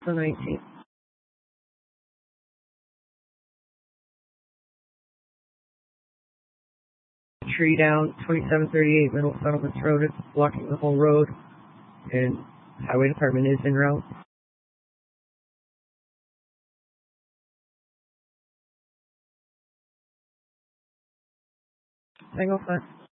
the 19th. Tree down 2738 Middle Settlements Road. It's blocking the whole road, and Highway Department is en route. Tango 5.